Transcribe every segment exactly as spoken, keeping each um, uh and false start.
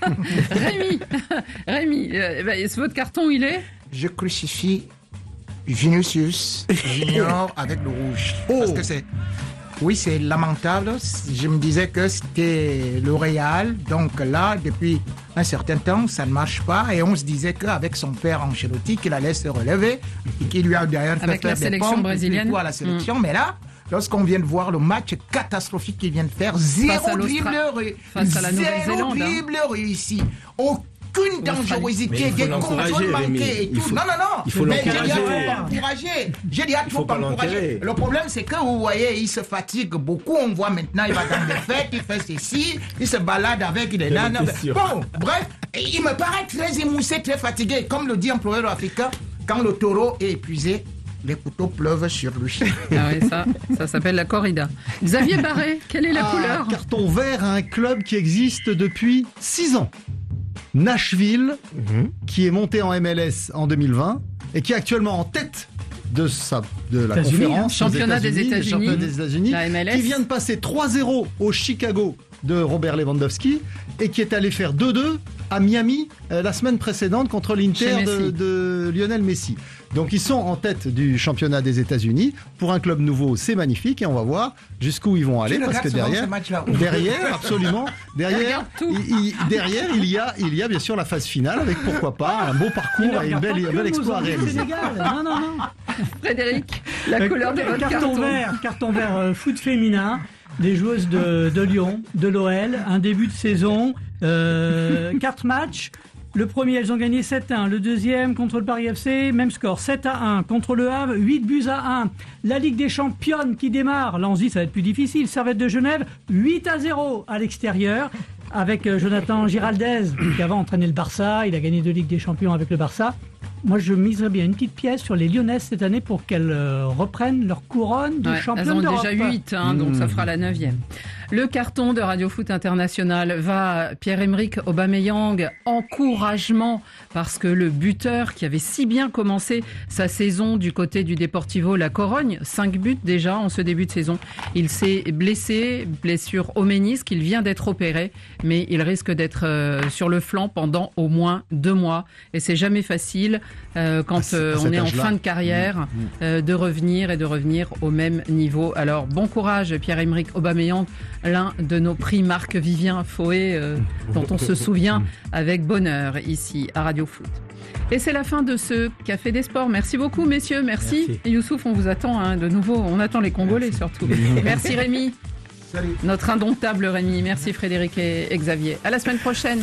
Rémi, Rémi, euh, bah, votre carton, il est ? Je crucifie Vinicius Junior avec le rouge. Oh. Parce que c'est... Oui, c'est lamentable. Je me disais que c'était le Real. Donc là, depuis un certain temps, ça ne marche pas. Et on se disait qu'avec son père Ancelotti, qu'il allait se relever et qu'il lui a d'ailleurs fait avec faire la des sélection pompes brésilienne à la sélection. mmh. Mais là, lorsqu'on vient de voir le match catastrophique qu'il vient de faire, zéro dribble ré... face à la Nouvelle-Zélande, dribble hein. réussi. Aucun Aucune dangerosité, des contrôles manqués et tout. faut, non, non, non. Il faut mais l'encourager. J'ai dit à trop encourager. Le problème, c'est que vous voyez, il se fatigue beaucoup. On voit maintenant, il va dans des fêtes, il fait ceci, il se balade avec des nanas. Bon, bref, il me paraît très émoussé, très fatigué. Comme le dit un proverbe africain, quand le taureau est épuisé, les couteaux pleuvent sur lui. Ah oui, ça, ça s'appelle la corrida. Xavier Barré, quelle est la ah, couleur ? Carton vert à un club qui existe depuis six ans. Nashville, mmh. qui est monté en M L S en deux mille vingt et qui est actuellement en tête de, sa, de la États-Unis, conférence hein, championnat des États-Unis, championnat des États-Unis la M L S. Qui vient de passer trois zéro au Chicago de Robert Lewandowski et qui est allé faire deux deux à Miami euh, la semaine précédente contre l'Inter de, de Lionel Messi. Donc ils sont en tête du championnat des États-Unis. Pour un club nouveau, c'est magnifique et on va voir jusqu'où ils vont aller tu parce que derrière, derrière, absolument, derrière, il, il, derrière il y a, il y a bien sûr la phase finale avec pourquoi pas un beau parcours et une belle, un bel exploit à réaliser. Non, non, non. Frédéric, la euh, couleur de votre carton, carton vert, carton vert euh, foot féminin. Des joueuses de, de Lyon, de l'O L, un début de saison, euh, quatre matchs. Le premier, elles ont gagné sept à un. Le deuxième, contre le Paris F C, même score, sept à un. Contre le Havre, huit buts à un. La Ligue des Championnes qui démarre. Là, on se dit, ça va être plus difficile. Servette de Genève, huit à zéro à l'extérieur. Avec Jonathan Giraldez, qui avant entraîné le Barça. Il a gagné deux Ligues des Champions avec le Barça. Moi, je miserais bien une petite pièce sur les Lyonnaises cette année pour qu'elles euh, reprennent leur couronne de ouais, championne d'Europe. Elles ont déjà huit, hein, mmh. donc ça fera la neuvième. Le carton de Radio Foot International va Pierre-Emerick Aubameyang, encouragement, parce que le buteur qui avait si bien commencé sa saison du côté du Deportivo La Corogne, cinq buts déjà en ce début de saison, il s'est blessé, blessure au ménisque, il vient d'être opéré, mais il risque d'être euh, sur le flanc pendant au moins deux mois, et c'est jamais facile euh, quand euh, on est en fin de carrière euh, de revenir et de revenir au même niveau. Alors bon courage Pierre-Emerick Aubameyang, l'un de nos prix Marc Vivien Foé euh, dont on se souvient avec bonheur ici à Radio Foot. Et c'est la fin de ce Café des Sports. Merci beaucoup messieurs, merci. merci. Et Youssouf, on vous attend hein, de nouveau, on attend les Congolais merci. surtout. Merci Rémi. Salut. Notre indomptable Rémi. Merci Frédéric et Xavier. À la semaine prochaine.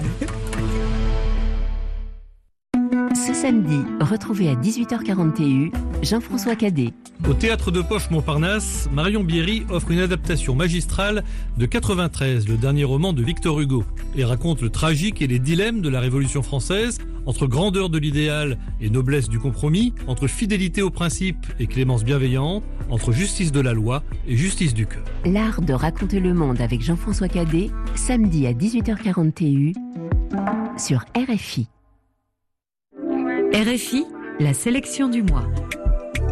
Ce samedi, retrouvez à dix-huit heures quarante et un Jean-François Cadet. Au Théâtre de Poche Montparnasse, Marion Bierry offre une adaptation magistrale de quatre-vingt-treize, le dernier roman de Victor Hugo, et raconte le tragique et les dilemmes de la Révolution française, entre grandeur de l'idéal et noblesse du compromis, entre fidélité aux principes et clémence bienveillante, entre justice de la loi et justice du cœur. L'art de raconter le monde avec Jean-François Cadet, samedi à dix-huit heures quarante et un sur R F I. R F I, la sélection du mois.